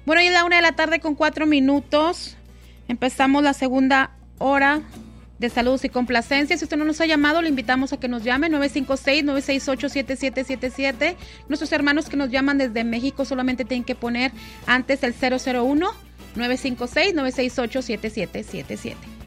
Bueno, ya es la 1:04 p.m. Empezamos la segunda hora de saludos y complacencias. Si usted no nos ha llamado, le invitamos a que nos llame 956-968-7777. Nuestros hermanos que nos llaman desde México solamente tienen que poner antes el 001 956-968-7777.